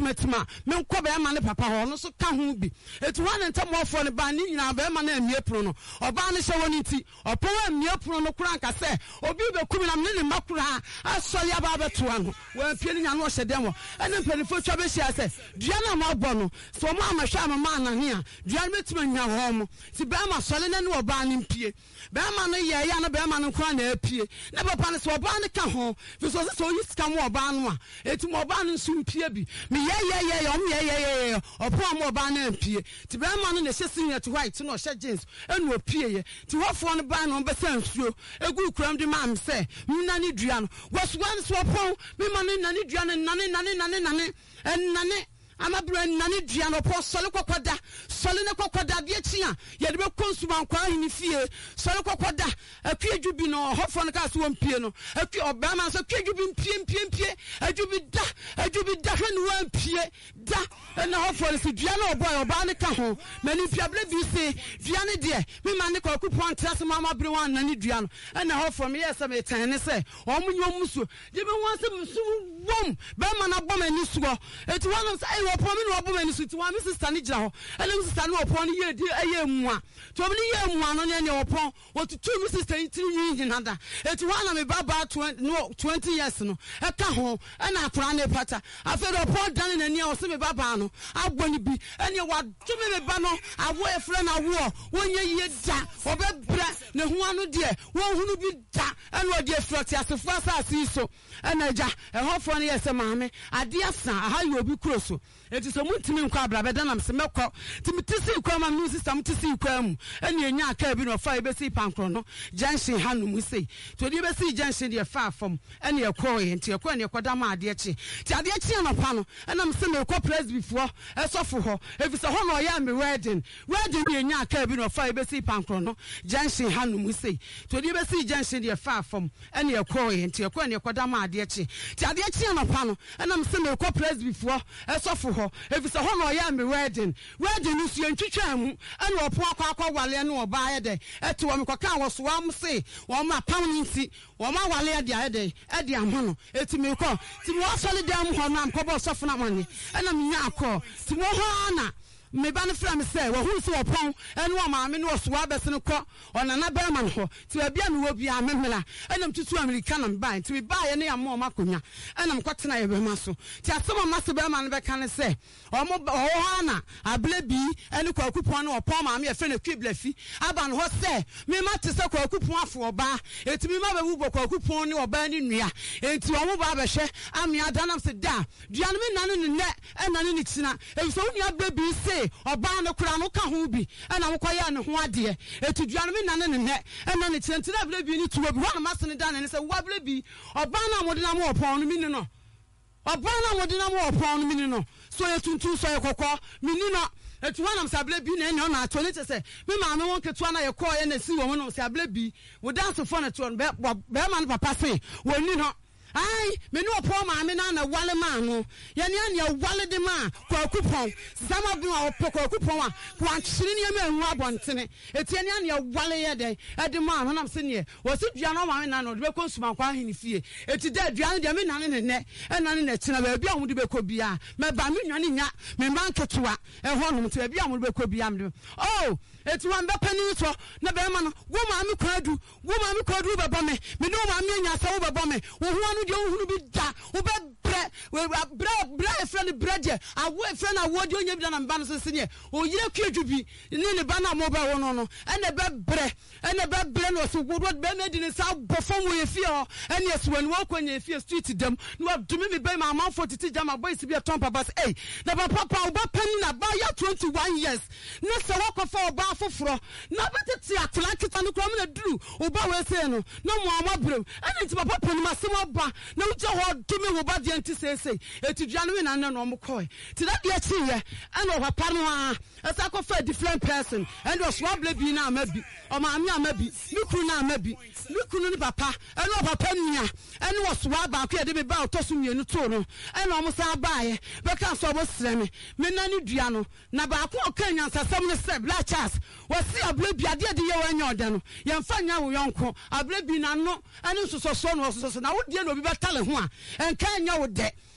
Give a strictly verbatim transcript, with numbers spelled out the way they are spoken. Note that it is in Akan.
timatima me nkɔ be ma ne papa ho no so ka ho bi etu wan ntamofo ne ba ni nyina be ma na amie pro no oba ne hye woni ti opon amie pro no kura nka se obi be kumi na me ne makura asɔle aba beto ano wan pie nya no hye dem ene mpanifo twa be hye ase dua na ma bɔ no so mo amahwa amama na ne a dua me tima nya ho mo ti be ma sɔle na ne oba ne mpie be ma no ye ya na be ma no kura na apie na papa ne so oba ne ka ho fi so so yi sika mo oba no a etu mo oba no nso mpie bi me ye ye ye om ye ye ye opo mo oba na mpie ti be ma no ne hye singlet white no hye jeans enu opie ye ti hofo no ba no be sansuo egu kuram di ma am se mina ne dua no was one so opo me ma no na ne dua no na ne na ne na ne na ne en na ne amabra na ne dua no po sole kokoda sole ne kokoda de achia ye de be konsuma kwa hini fie sole kokoda akwi adwubi no hofo no ka so mpie no akwi obama so akwi adwubi mpie mpie mpie adwubi da adwubi da hwe no mpie da na hofo no si dua no boy oba ne ka ho mani piable bi se dua ne de me ma ne kwa kupon trase mama bre wan na ne dua no na hofo me yesa me tan ne se omunyo muso je be wan se musu wom be ma na bom ani sugo eti wan say opo me no obo mani so ti wan me sister ne gira ho ele me sister no opo ne ye di eye mua to me ne ye mua no ne ne opo wotutu me sister intiri yin nada eti wan na me baba twenty years no e ka ho e na akora ne pata afa do opo dan na ni o se me baba no aboni bi ene wa to me ba no awo e fre na wo wonye ye da obebra ne ho anu de won hunu bi da ene o de froti asefo asase so ene ja e hofo ne yese maame ade asa aha ye obi kroso eti so muntimi nkwa abrabe da nam se mekọ timi tisi kwa ma mi system tisi kwa mu ene enya aka bi no fa ebesi pankro no junction hanu mu sei to de ebesi junction de fa afom ene ekọ ye nti ekọ ne ekoda ma ade echi ti ade echi no pa no ena me se mekọ press before esofo ho efisa ho no ya me wedding wedding de enya aka bi no fa ebesi pankro no junction hanu mu sei to de ebesi junction de fa afom ene ekọ ye nti ekọ ne ekoda ma ade echi ti ade echi no pa no ena me se mekọ press before esofo ho efisa ho no ya me wedding wedding no su entwetwa mu ene opo akwa akwa wale no oba ye de eti wo me koka wo so am se wo ma pam nti wo ma wale de de e de amho no eti me ko ti mo asole dem ho na am ko bo sofo na mani ena me nya akọ ti mo ho na me ba no fra me say wo hu se opon ene wo maame no so abese no ko ona na ba man ho ti ba bia me wo bia memela ene mtutu america na ba ti ba ye ne ya mo makonya ene mkotena ye be ma so ti asemo ma se ba man be kan say o mo ho na ablebi ene kwa kupon no opon maame ye fe na kwiblafi aba no ho say me ma te se kwa kupon afo oba eti me ma ba wu kwa kupon ne oba ni nua enti wo mo ba ba hwe ame adanam se da dua no me nanu ne ne ena ne ni tina e so nua ablebi se oba no kura no ka ho bi ena mo koya ne ho ade etu dua no me nane ne ne ena ne tentena ablebi ni tuwa bi ho na masene dan ne se wo ablebi oba na mo de na mo opon no mi ni no oba na mo de na mo opon no mi ni no so etuntu so ekokọ mi ni no etu wanam sable bi na ene na ato ne tese me ma me won ketu na ye ko ye na si wo no sable bi wo dance for na to be be man papa se wo ni no ai me no opo ma me na na wale ma no ye ne ane wale de ma kwa kupon sama bi wa opo kwa kupon wa kwa chiri ne ma enwu abontene eti ane ane wale ye de e de ma no nam se ne wo se dua no ma me na no de be konsuma kwa hini fie eti da dua no de me na ne ne e na ne na tina ba bia wo de be ko bia me ba me nwane nya me man ketewa e ho no te bia wo de be ko bia me oh eti wan be pani so na be ma no wo ma me kwadu wo ma me kwadu be ba me me no ma me nya sa wo be ba me wo ho de ohunu bi da wo be bre we bre bre friend breje awo friend awo de onya bi na mba no sese ne o yire kwadwubi ne ne ba na mo ba wo no no ene be bre ene be bre no so wo be me di ne sa bofom wo yefie ho ene eswani wo kwanya yefie street dem no dumi me be ma man forty jama boys bi ton papa say eh na papa pa wo ba pani na ba ya twenty-one years ne se wo ko fa oba foforo na betete atla kita no kro me na duru oba we say no no mo amabrem ene ti papa pani ma se mo ba na uche ho dumi wo ba de anti say say eti dua no na no mo koi ti da de achi ye ene papa no a esa ko fa different person and was wable bi na amabi o ma ami amabi mikru na amabi mikru ni papa ene papa nia ene was wa ba ko ye de be ba otosu mienu to no ene o mo sa ba ye be kan so bo sre me me na ni dua no na ba ko okanya sasam ne se black chas wasi abule bi ade de ye wanya oda no ye mfa nya wo yonko abule bi na no ene soso so no soso na wo de na obi be tale ho a enka nya wo de